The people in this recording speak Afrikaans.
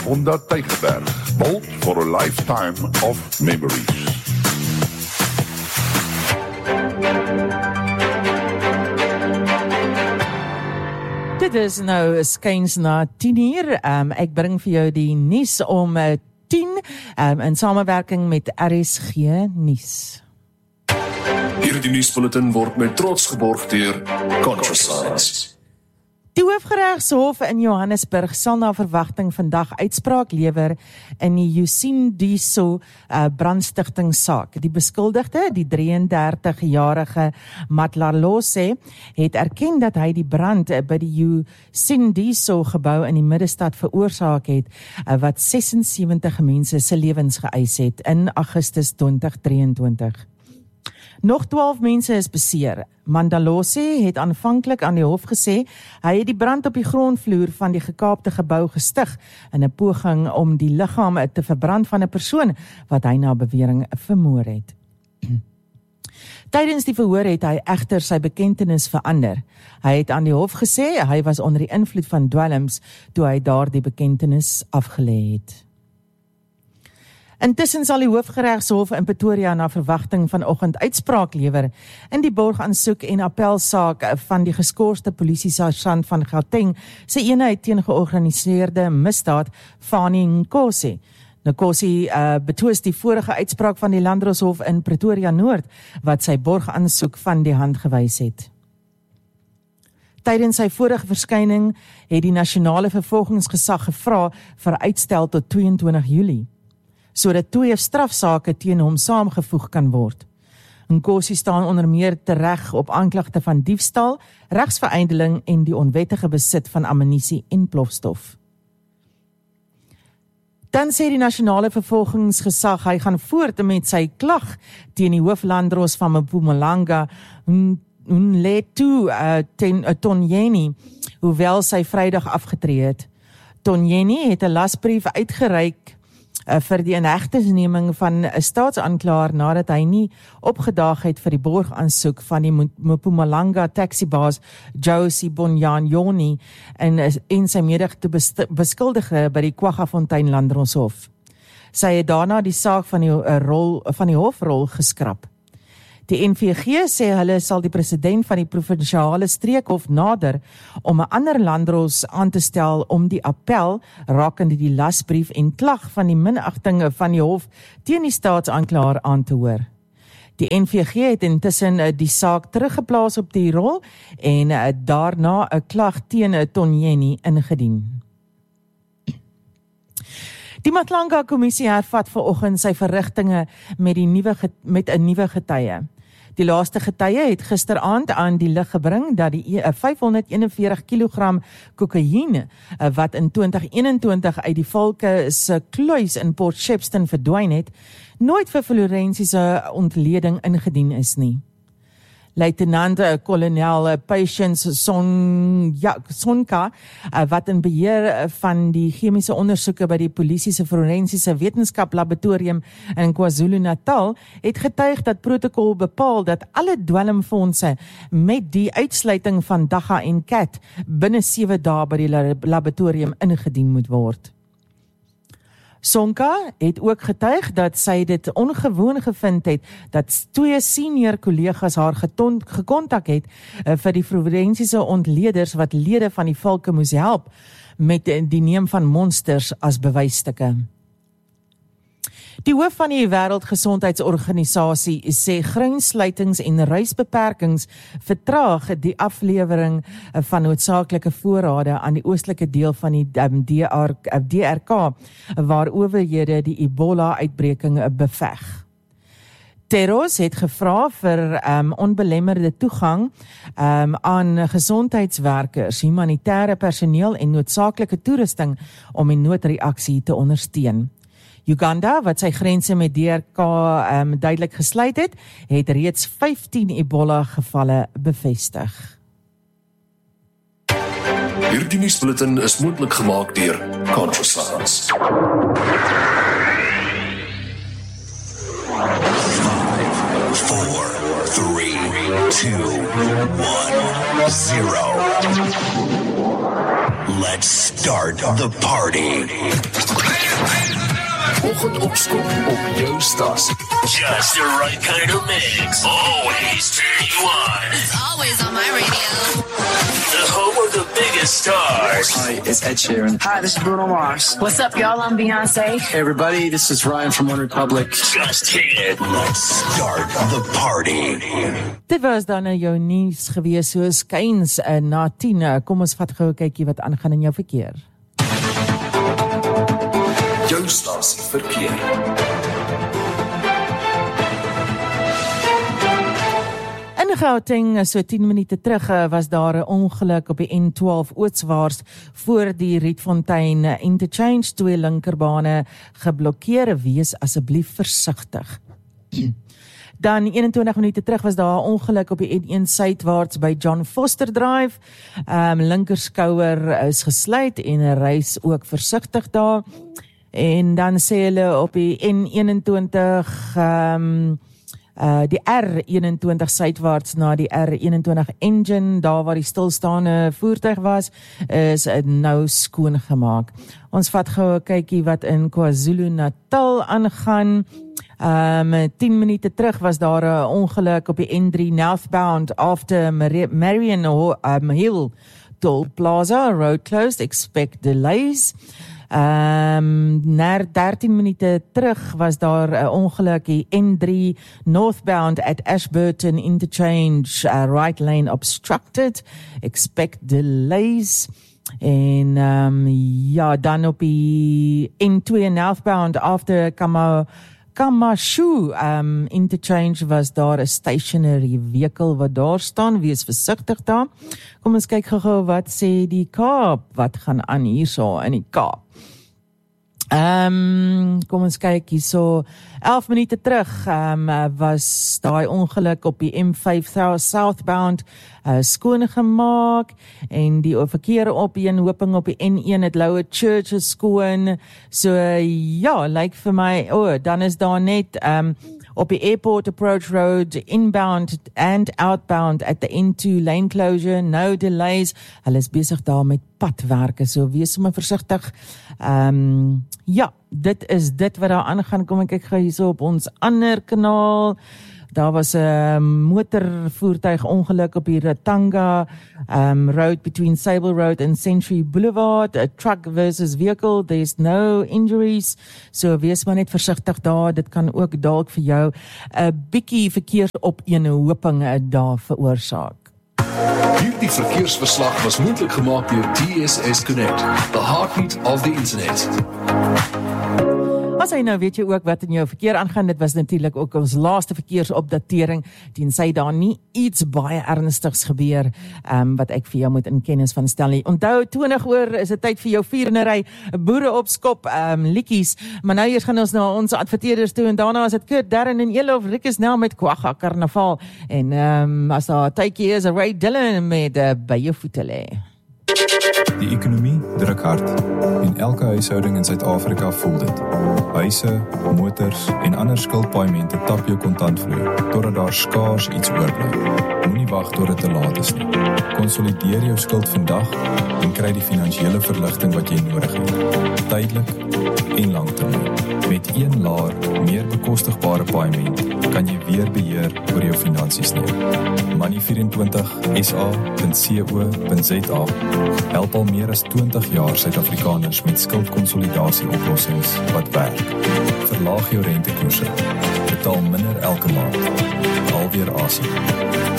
Honda Tygerberg, built for a lifetime of memories. Dit is nou skuins na 10:00. Ek bring vir jou die nuus om 10 in samewerking met RSG Nuus. Hierdie nuusbulletin word met trots geborg deur ContraScience. Die Hooggeregshof in Johannesburg sal na verwagting vandag uitspraak lewer in die Eugene Diso brandstigtingssaak. Die beskuldigde, die 33-jarige Matlalose, het erken dat hy die brand by die Eugene Diso gebou in die middestad veroorsaak het, wat 76 mense se lewens geëis het in Augustus 2023. Nog 12 mense is beseer. Mandalose het aanvanklik aan die hof gesê, hy het die brand op die grondvloer van die gekaapte gebou gestig in 'n poging om die liggaam te verbrand van 'n persoon wat hy na bewering vermoor het. Tydens die verhoor het hy egter sy bekentenis verander. Hy het aan die hof gesê, hy was onder die invloed van dwelms toe hy daardie bekentenis afgelê het. Intussen sal die Hooggeregshof in Pretoria na verwagting vanoggend uitspraak lewer in die borgaansoek en appelsaak van die geskorste polisiesersant van Gauteng se eenheid teen georganiseerde misdaad, Fani Nkosi. Nkosi betwis die vorige uitspraak van die Landdroshof in Pretoria Noord, wat sy borgaansoek van die hand gewys het. Tydens sy vorige verskyning het die nasionale vervolgingsgesag gevra vir uitstel tot 22 Julie. Sodat 2 strafsake teen hom saamgevoeg kan word. Nkosi staan onder meer tereg op aanklagte van diefstal, regsveredeling en die onwettige besit van ammunisie en plofstof. Dan sê die nasionale vervolgingsgesag hy gaan voort met sy klag teen die hooflanddros van Mpumalanga, Nletu Tonyeni, hoewel sy Vrydag afgetree het. Tonyeni het 'n lasbrief uitgereik vir die inhegtenisneming van 'n staatsaanklaer nadat hy nie opgedaag het vir die borgaansoek van die Mpumalanga taxibaas Josie Bonyanyoni en sy mede-beskuldige by die Kwaggafontein Landdroshof. Sy het daarna die saak van die hofrol geskrap. Die NVG sê hulle sal die president van die provinsiale streekhof nader om 'n ander landdros aan te stel om die appel rakende die lasbrief en klag van die minagting van die hof teen die staatsaanklaer aan te hoor. Die NVG het intussen die saak teruggeplaas op die rol en daarna 'n klag teen Tonyeni ingedien. Die Matlanga-kommissie hervat vanoggend sy verrigtinge met 'n nuwe getuie. Die laaste getuie het gisteraand aan die lig gebring dat die 541 kg kokaïne wat in 2021 uit die Valke se kluis in Port Shepstone verdwyn het, nooit vir forensiese ontleding ingedien is nie. Luitenant-kolonel Patience Sonka, wat in beheer van die chemiese ondersoeke by die polisie se forensiese wetenskaplaboratorium in KwaZulu-Natal, het getuig dat protokol bepaal dat alle dwelmfondse met die uitsluiting van Dagga en Cat binne 7 dae by die laboratorium ingedien moet word. Sonka het ook getuig dat sy dit ongewoon gevind het dat 2 senior kollegas haar gekontak het vir die forensiese ontleeders wat lede van die Valke moes help met die neem van monsters as bewysstukke. Die hoof van die Wêreldgesondheidsorganisasie sê grenssluitings en reisbeperkings vertraag die aflewering van noodsaaklike voorrade aan die oostelike deel van die DRK, waar owerhede die Ebola-uitbreking beveg. Teros het gevra vir onbelemmerde toegang aan gesondheidswerkers, humanitêre personeel en noodsaaklike toerusting om die noodreaksie te ondersteun. Uganda, wat sy grense met DRK duidelik gesluit het, het reeds 15 Ebola-gevalle bevestig. Hierdie nuusbulletin is moontlik gemaak deur ContraScience. 5, 4, 3, 2, 1, 0. Let's start the party. Oggendopskop op jou stasie. Just the right kind of mix. Always turn you on. It's always on my radio. The home of the biggest stars. Hi, it's Ed Sheeran. Hi, this is Bruno Mars. What's up, y'all? I'm Beyonce. Hey, everybody, this is Ryan from OneRepublic. Just hit it. Let's start the party. Dit was dan jou nuus gewees, so skuins na 10. Kom ons vat gou 'n kykie wat aangaan in jou verkeer. Jou stasie verkeer. In Gauteng, so 10 minute terug, was daar 'n ongeluk op die N12 ooswaarts voor die Rietfontein interchange. 2 linkerbane geblokkeer. Wees asseblief versigtig. Dan 21 minute terug was daar 'n ongeluk op die N1 suidwaarts by John Foster Drive. Linkerskouer is gesluit en reis ook versigtig daar. En dan sê hulle op die N21 die R21 suidwaarts na die R21 engine, daar waar die stilstaande voertuig was, is nou skoongemaak. Ons vat gou 'n kykie wat in KwaZulu-Natal aangaan. 10 minute terug was daar 'n ongeluk op die N3 northbound after Marion Hill Toll Plaza, road closed, expect delays. Na 13 minute terug was daar 'n ongeluk die N3 northbound at Ashburton interchange, right lane obstructed, expect delays. En dan op die N2 northbound after Kamashu interchange was daar 'n stationary vehicle wat daar staan. Wees versigtig daar. Kom ons kyk gou wat sê die Kaap, wat gaan aan hierso in die Kaap. Kom ons kyk hierso. 11 minute terug was daai ongeluk op die M5 southbound skoongemaak en die verkeer op die inhoping op die N1 het Lower Church is skoon. So ja, lyk vir my, dan is daar net op die Airport Approach Road, inbound and outbound at the N2 lane closure, no delays. Hulle is besig daar met padwerke, so wees sommer versigtig. Dit is dit wat daar aangaan. Kom ek kyk gou hierso op ons ander kanaal. Daar was 'n motorvoertuig ongeluk op die Ratanga road between Sable Road and Century Boulevard. A truck versus vehicle. There's no injuries. So wees maar net versigtig daar. Dit kan ook dalk vir jou 'n bietjie verkeersopeenhoping daar veroorsaak. Hierdie verkeersverslag was moontlik gemaak deur DSS Connect, the heartbeat of the internet. As hy nou weet jy ook wat in jou verkeer aangaan, dit was natuurlik ook ons laaste verkeersopdatering, tensy daar nie iets baie ernstigs gebeur, wat ek vir jou moet in kennis van stel nie. Onthou, 20 oor is dit tyd vir jou vierenery, boere op skop, liedjies, maar nou eers gaan ons na ons adverteerders toe, en daarna is dit Kurt, Darren en Elof, Rikus Nel met Kwagga Karnaval, en as daar tydjie is, Ray Dillon met By Jou Voete Lê. Die ekonomie druk hard en elke huishouding in Suid-Afrika voel dit. Huise, motors en ander skuldpaaiemente tap jou kontantvloei totdat daar skaars iets oorbly. Moenie wag tot dit te laat is nie. Konsolideer jou skuld vandag en kry die finansiële verligting wat jy nodig het. Tydelik en langtermyn. Met een laer, meer bekostigbare paaiement kan jy weer beheer oor jou finansies neem. Money24sa.co.za help al meer as 20 jaar Suid-Afrikaners met skuldkonsolidasie-oplossings wat werk. Verlaag jou rentekoerse. Betaal minder elke maand. Alweer asem.